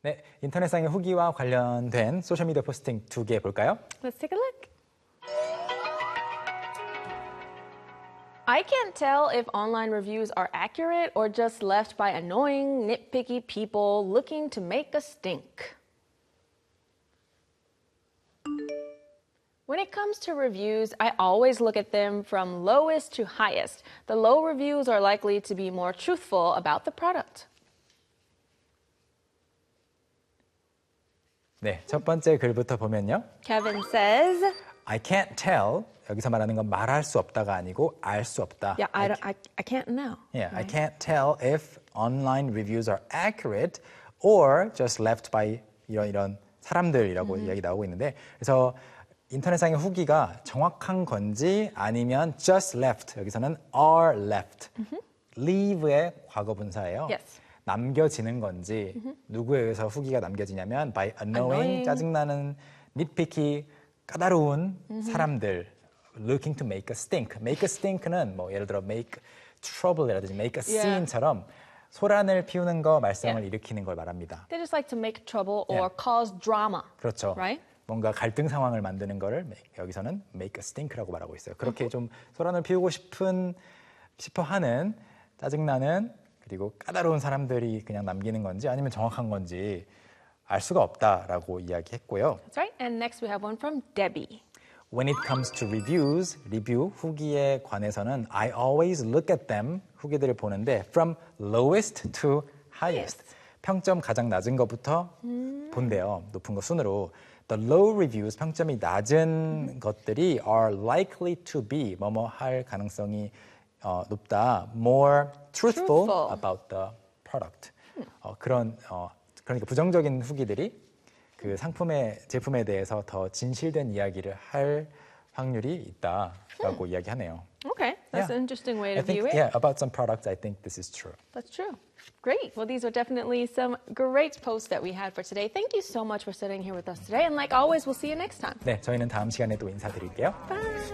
네, 인터넷상의 후기와 관련된 소셜미디어 포스팅 2개 볼까요? Let's take a look. I can't tell if online reviews are accurate or just left by annoying, nitpicky people looking to make a stink. When it comes to reviews, I always look at them from lowest to highest. The low reviews are likely to be more truthful about the product. 네, 첫 번째 글부터 보면요. Kevin says, I can't tell. 여기서 말하는 건 말할 수 없다가 아니고 알 수 없다. yeah, I can't know. Yeah, I right? can't tell if online reviews are accurate or just left by 이런 사람들이라고 이야기 나오고 있는데 그래서 인터넷상의 후기가 정확한 건지 아니면 just left, 여기서는 are left, leave의 과거 분사예요. Yes. 남겨지는 건지 누구에 의해서 후기가 남겨지냐면 by annoying, 짜증나는, nitpicky, 까다로운 사람들 looking to make a stink. make a stink는 뭐 예를 들어 make trouble이라든지 make a scene처럼 소란을 피우는 거, 말썽을 일으키는 걸 말합니다. They just like to make trouble or cause drama. 그렇죠. Right? 뭔가 갈등 상황을 만드는 거를 여기서는 make a stink라고 말하고 있어요. 그렇게 좀 소란을 피우고 싶어 하는 짜증나는 그리고 까다로운 사람들이 그냥 남기는 건지 아니면 정확한 건지 알 수가 없다라고 이야기했고요. That's right. And next we have one from Debbie. When it comes to reviews, 리뷰, 후기에 관해서는 I always look at them, 후기들을 보는데 from lowest to highest. 평점 가장 낮은 것부터 본대요. 높은 거 순으로. The low reviews, 평점이 낮은 것들이 are likely to be, 뭐뭐 할 가능성이 높다. More truthful about the product. 그러니까 부정적인 후기들이 그 제품에 대해서 더 진실된 이야기를 할 확률이 있다라고 이야기하네요. Okay, that's an interesting way to I think, view it. Yeah, about some products, I think this is true. That's true. Great. Well, these are definitely some great posts that we had for today. Thank you so much for sitting here with us today. And like always, we'll see you next time. 네, 저희는 다음 시간에 또 인사드릴게요. Bye.